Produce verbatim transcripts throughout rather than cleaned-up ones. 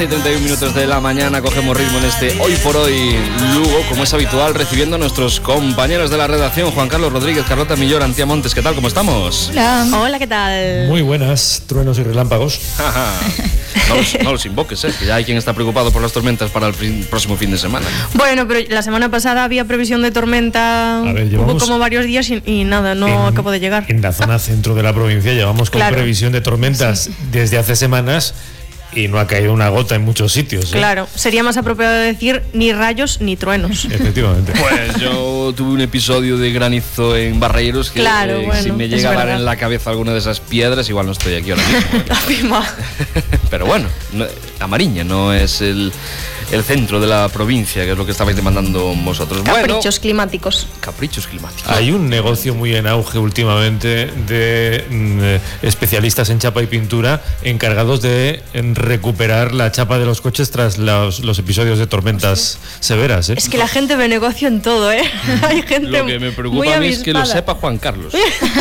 y treinta y un minutos de la mañana cogemos ritmo en este Hoy por Hoy Lugo, como es habitual, recibiendo a nuestros compañeros de la redacción, Juan Carlos Rodríguez, Carlota Millor, Antía Montes. ¿Qué tal? ¿Cómo estamos? Hola. Hola, ¿qué tal? Muy buenas, truenos y relámpagos. no, los, no los invoques, ¿eh? Que ya hay quien está preocupado por las tormentas para el fin, próximo fin de semana. Bueno, pero la semana pasada había previsión de tormenta, A ver, hubo como varios días y, y nada, no en, acabo de llegar. En la zona centro de la provincia llevamos con Claro. previsión de tormentas sí. desde hace semanas y no ha caído una gota en muchos sitios. ¿eh? Claro, sería más apropiado decir ni rayos ni truenos. Efectivamente. Pues yo tuve un episodio de granizo en Barreiros que claro, eh, bueno, si me llega a dar en la cabeza alguna de esas piedras, igual no estoy aquí ahora mismo. Pero bueno, no, a Mariña no es el, el centro de la provincia, que es lo que estabais demandando vosotros. Caprichos bueno, climáticos. Caprichos climáticos. Hay un negocio muy en auge últimamente de mm, especialistas en chapa y pintura encargados de en, recuperar la chapa de los coches tras los, los episodios de tormentas severas. ¿eh? Es que la gente ve negocio en todo, ¿eh? Hay gente Lo que me preocupa muy a mí es que lo avispada. sepa Juan Carlos.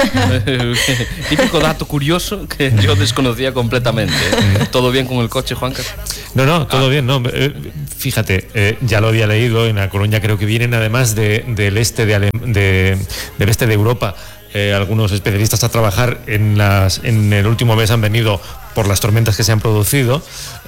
Típico dato curioso que yo desconocía completamente. ¿eh? ¿Todo bien con el coche, Juan Carlos? No, no, todo ah. bien. No, eh, fíjate, eh, ya lo había leído, en La Coruña creo que vienen además de, del, este de, Ale- de, del este de Europa. Eh, algunos especialistas a trabajar en, las, en el último mes han venido por las tormentas que se han producido.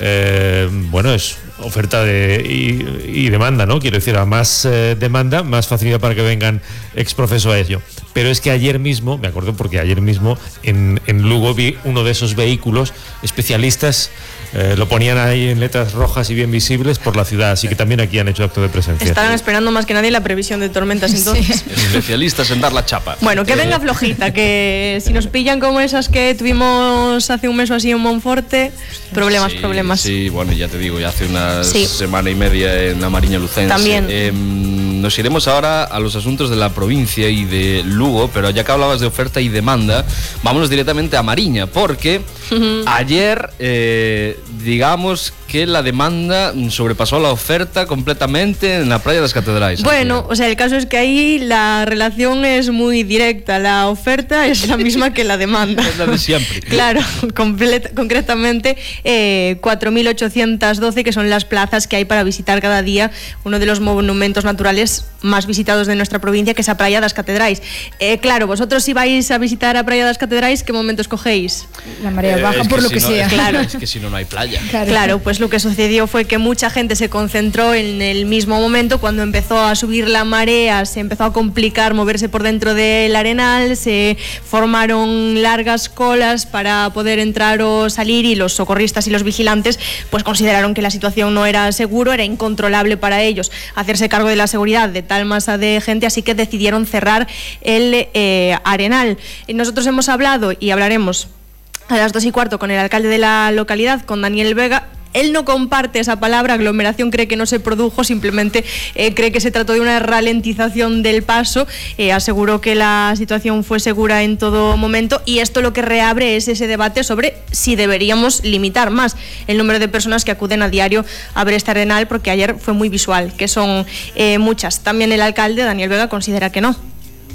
Eh, bueno, es oferta de, y, y demanda, ¿no? Quiero decir, a más eh, demanda, más facilidad para que vengan ex profeso a ello. Pero es que ayer mismo, me acuerdo porque ayer mismo en, en Lugo vi uno de esos vehículos especialistas. Eh, lo ponían ahí en letras rojas y bien visibles por la ciudad, así que también aquí han hecho acto de presencia. Estaban esperando más que nadie la previsión de tormentas entonces. Sí. Especialistas en dar la chapa. Bueno, que venga flojita, que si nos pillan como esas que tuvimos hace un mes o así en Monforte, problemas, sí, problemas. Sí, bueno, ya te digo, ya hace una sí. semana y media en la Mariña Lucense. También. Eh, nos iremos ahora a los asuntos de la provincia y de Lugo, pero ya que hablabas de oferta y demanda, vámonos directamente a Mariña, porque uh-huh. ayer, eh, digamos que la demanda sobrepasó la oferta completamente en la playa de las Catedrales. Bueno, o sea, el caso es que ahí la relación es muy directa, la oferta es la misma que la demanda. Es la de siempre. Claro, complet- concretamente eh, cuatro mil ochocientos doce, que son las plazas que hay para visitar cada día uno de los monumentos naturales más visitados de nuestra provincia, que es a Praia das Catedrais. Eh, claro, vosotros si vais a visitar a Praia das Catedrais, ¿qué momento escogéis? La marea baja, eh, por lo si que no, sea. Es que, Claro. Es que si no, no hay playa. Claro. claro, pues lo que sucedió fue que mucha gente se concentró en el mismo momento cuando empezó a subir la marea, se empezó a complicar moverse por dentro del arenal, se formaron largas colas para poder entrar o salir y los socorristas y los vigilantes pues consideraron que la situación no era seguro, era incontrolable para ellos hacerse cargo de la seguridad de tal masa de gente, así que decidieron cerrar el eh, arenal. Nosotros hemos hablado y hablaremos a las dos y cuarto con el alcalde de la localidad, con Daniel Vega. Él no comparte esa palabra, aglomeración, cree que no se produjo, simplemente eh, cree que se trató de una ralentización del paso. Eh, aseguró que la situación fue segura en todo momento y esto lo que reabre es ese debate sobre si deberíamos limitar más el número de personas que acuden a diario a ver este arenal, porque ayer fue muy visual, que son eh, muchas. También el alcalde, Daniel Vega, considera que no.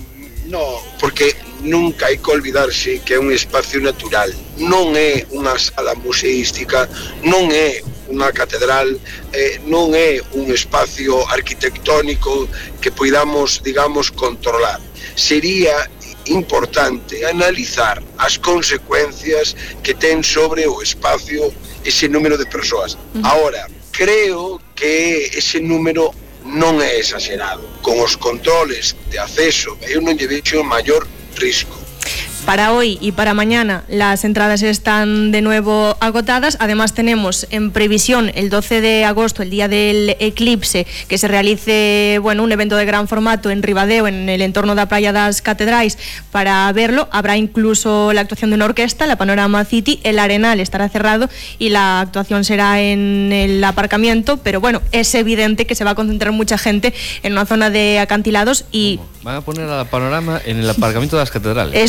No, porque nunca hai que olvidarse que é un espacio natural, non é unha sala museística, non é unha catedral, eh, non é un espacio arquitectónico que poidamos, digamos, controlar. Sería importante analizar as consecuencias que ten sobre o espacio ese número de persoas. Ahora, creo que ese número non é exagerado. Con os controles de acceso, eu non lle vexo maior risco. Para hoy y para mañana las entradas están de nuevo agotadas. Además tenemos en previsión el doce de agosto, el día del eclipse, que se realice bueno, un evento de gran formato en Ribadeo, en el entorno da Praia das Catedrais, para verlo. Habrá incluso la actuación de una orquesta, la Panorama City. El arenal estará cerrado y la actuación será en el aparcamiento, pero bueno, es evidente que se va a concentrar mucha gente en una zona de acantilados y... ¿Van a poner a la Panorama en el aparcamiento de las Catedrales? Eso parece,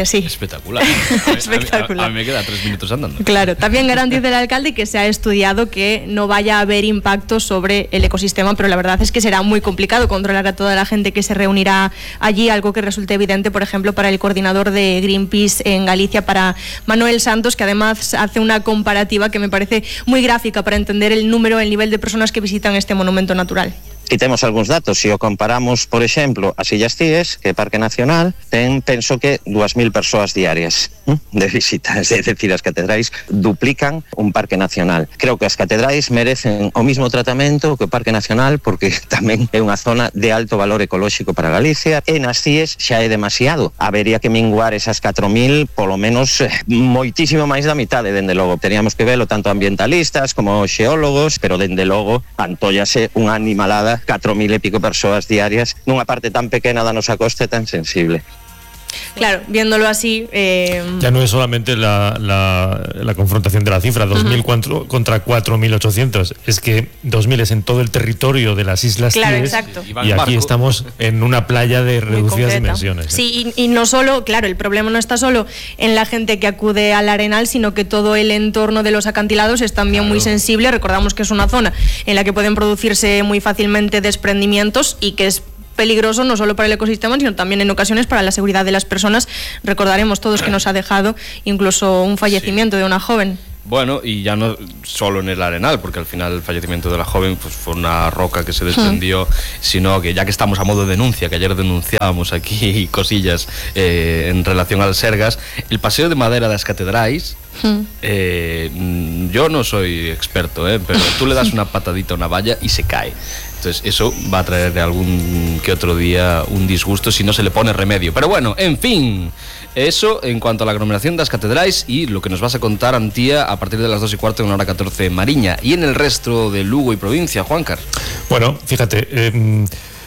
sí. Espectacular. A mí, Espectacular. A, a, a mí me queda tres minutos andando. Claro, también garantiza el alcalde que se ha estudiado que no vaya a haber impacto sobre el ecosistema, pero la verdad es que será muy complicado controlar a toda la gente que se reunirá allí, algo que resulte evidente, por ejemplo, para el coordinador de Greenpeace en Galicia, para Manuel Santos, que además hace una comparativa que me parece muy gráfica para entender el número, el nivel de personas que visitan este monumento natural. E temos algúns datos, se o comparamos, por exemplo, as Illas Cíes, que é Parque Nacional, ten, penso que, dúas mil persoas diarias de visitas, é dicir, as catedrais duplican un Parque Nacional. Creo que as catedrais merecen o mismo tratamento que o Parque Nacional, porque tamén é unha zona de alto valor ecolóxico para Galicia, e nas Cíes xa é demasiado. Habería que minguar esas catro mil, polo menos, moitísimo máis da mitade, dende logo. Teríamos que velo tanto ambientalistas como xeólogos, pero dende logo antóllase unha animalada catro mil e pico persoas diarias nunha parte tan pequena da nosa costa e tan sensible. Claro, viéndolo así... Eh... Ya no es solamente la, la, la confrontación de la cifra, dos mil uh-huh. contra cuatro mil ochocientos, es que dos mil es en todo el territorio de las Islas Claro, Cíes, exacto. Y aquí estamos en una playa de reducidas dimensiones. ¿eh? Sí, y, y no solo, claro, el problema no está solo en la gente que acude al Arenal, sino que todo el entorno de los acantilados es también claro. muy sensible. Recordamos que es una zona en la que pueden producirse muy fácilmente desprendimientos y que es peligroso no solo para el ecosistema, sino también en ocasiones para la seguridad de las personas. Recordaremos todos que nos ha dejado incluso un fallecimiento sí. de una joven. Bueno, y ya no solo en el Arenal, porque al final el fallecimiento de la joven pues fue una roca que se desprendió, hmm. sino que ya que estamos a modo de denuncia, que ayer denunciábamos aquí cosillas eh, en relación al Sergas, el paseo de madera de las catedrais, hmm. eh, yo no soy experto, eh, pero tú le das una patadita a una valla y se cae. Entonces eso va a traer algún que otro día un disgusto si no se le pone remedio. Pero bueno, en fin, eso en cuanto a la aglomeración de las catedrais y lo que nos vas a contar, Antía, a partir de las dos y cuarto en la hora catorce en Mariña. Y en el resto de Lugo y provincia, Juancar. Bueno, fíjate, eh,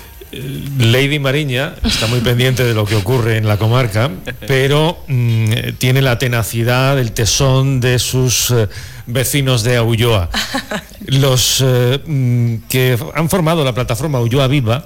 Lady Mariña está muy pendiente de lo que ocurre en la comarca, pero mmm, tiene la tenacidad, el tesón de sus eh, vecinos de Ulloa. Los eh, que han formado la plataforma Ulloa Viva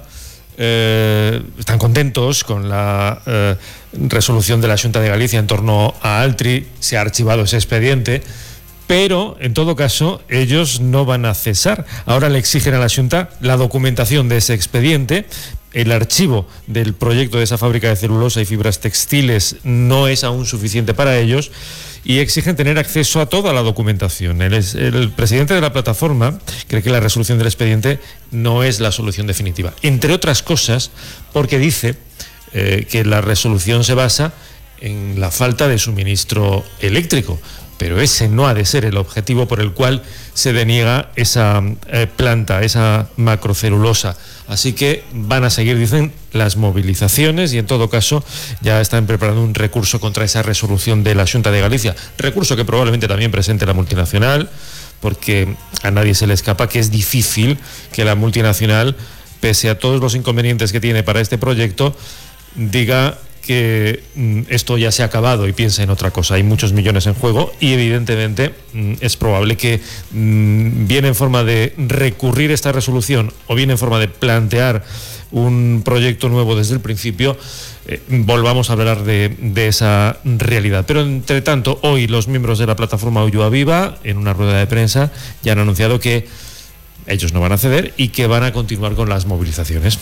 eh, están contentos con la eh, resolución de la Xunta de Galicia en torno a Altri. Se ha archivado ese expediente, pero en todo caso ellos no van a cesar. Ahora le exigen a la Xunta la documentación de ese expediente. El archivo del proyecto de esa fábrica de celulosa y fibras textiles no es aún suficiente para ellos y exigen tener acceso a toda la documentación. El, el presidente de la plataforma cree que la resolución del expediente no es la solución definitiva, entre otras cosas porque dice eh, que la resolución se basa en la falta de suministro eléctrico. Pero ese no ha de ser el objetivo por el cual se deniega esa eh, planta, esa macrocelulosa. Así que van a seguir, dicen, las movilizaciones y en todo caso ya están preparando un recurso contra esa resolución de la Xunta de Galicia. Recurso que probablemente también presente la multinacional, porque a nadie se le escapa que es difícil que la multinacional, pese a todos los inconvenientes que tiene para este proyecto, diga que mm, esto ya se ha acabado y piensa en otra cosa. Hay muchos millones en juego y evidentemente mm, es probable que mm, bien en forma de recurrir esta resolución o bien en forma de plantear un proyecto nuevo desde el principio, eh, volvamos a hablar de, de esa realidad. Pero entre tanto, hoy los miembros de la plataforma Ulloa Viva, en una rueda de prensa, ya han anunciado que ellos no van a ceder y que van a continuar con las movilizaciones.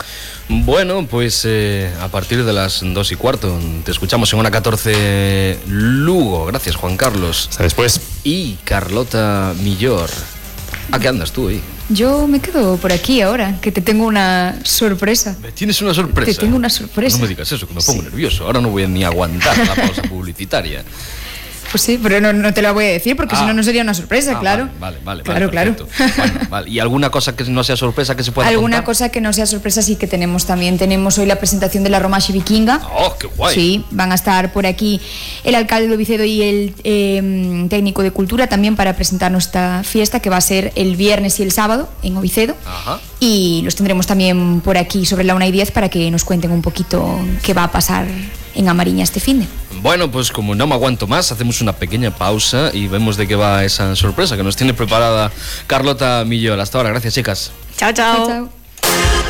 Bueno, pues eh, a partir de las dos y cuarto te escuchamos en hora catorce Lugo. Gracias, Juan Carlos. Hasta después. Y Carlota Millor. ¿A qué andas tú ahí? Yo me quedo por aquí ahora, que te tengo una sorpresa. ¿Me tienes una sorpresa? Te tengo una sorpresa. No me digas eso, que me pongo sí. nervioso. Ahora no voy a ni aguantar la pausa publicitaria. Pues sí, pero no, no te la voy a decir porque ah. si no, no sería una sorpresa, ah, claro. Vale, vale, vale. Claro, vale, claro. Bueno, vale. ¿Y alguna cosa que no sea sorpresa que se pueda Alguna contar? cosa que no sea sorpresa sí que tenemos también. Tenemos hoy la presentación de la Romaxe Vikinga. ¡Oh, qué guay! Sí, van a estar por aquí el alcalde de Ovicedo y el eh, técnico de cultura también para presentarnos esta fiesta que va a ser el viernes y el sábado en Ovicedo. Ajá. Y los tendremos también por aquí sobre la una y diez para que nos cuenten un poquito qué va a pasar en Amariña este finde. Bueno, pues como no me aguanto más, hacemos una pequeña pausa y vemos de qué va esa sorpresa que nos tiene preparada Carlota Millor. Hasta ahora, gracias, chicas. Chao, chao. Chao, chao.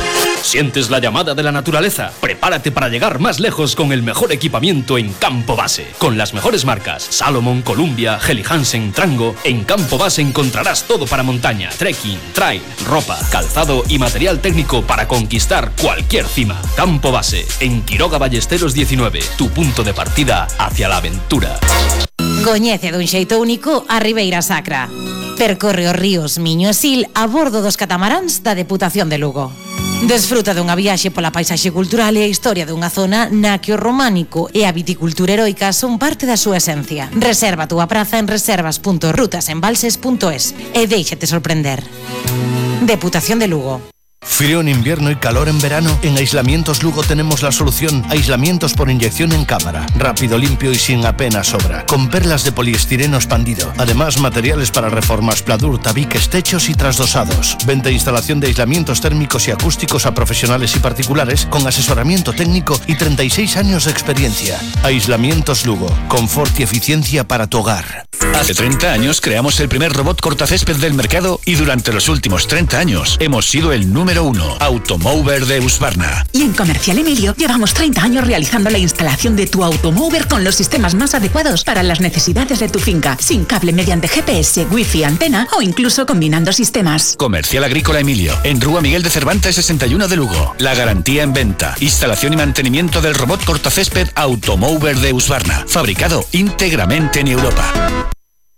¿Sientes la llamada de la naturaleza? Prepárate para llegar más lejos con el mejor equipamiento en Campo Base. Con las mejores marcas Salomon, Columbia, Helly Hansen, Trango. En Campo Base encontrarás todo para montaña, trekking, trail, ropa, calzado y material técnico para conquistar cualquier cima. Campo Base, en Quiroga Ballesteros diecinueve, tu punto de partida hacia la aventura. Coñece dun xeito único a Ribeira Sacra. Percorre os ríos Miño e Sil a bordo dos catamaráns da Deputación de Lugo. Desfruta dunha viaxe pola paisaxe cultural e a historia dunha zona na que o románico e a viticultura heroica son parte da súa esencia. Reserva a túa praza en reservas punto rutasembalses punto es e déixate sorprender. Deputación de Lugo. Frío en invierno y calor en verano. En Aislamientos Lugo tenemos la solución. Aislamientos por inyección en cámara. Rápido, limpio y sin apenas sobra. Con perlas de poliestireno expandido. Además, materiales para reformas, pladur, tabiques, techos y trasdosados. Venta e instalación de aislamientos térmicos y acústicos a profesionales y particulares con asesoramiento técnico y treinta y seis años de experiencia. Aislamientos Lugo. Confort y eficiencia para tu hogar. Hace treinta años creamos el primer robot cortacésped del mercado y durante los últimos treinta años hemos sido el número uno. Automover de Husqvarna. Y en Comercial Emilio llevamos treinta años realizando la instalación de tu Automover con los sistemas más adecuados para las necesidades de tu finca, sin cable, mediante G P S, Wi-Fi, antena o incluso combinando sistemas. Comercial Agrícola Emilio, en Rúa Miguel de Cervantes sesenta y uno de Lugo. La garantía en venta, instalación y mantenimiento del robot cortacésped Automover de Husqvarna, fabricado íntegramente en Europa.